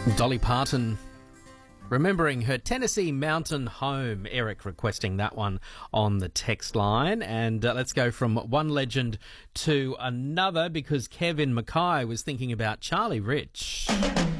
Dolly Parton, remembering her Tennessee mountain home. Eric requesting that one on the text line. And let's go from one legend to another, because Kevin Mackay was thinking about Charlie Rich.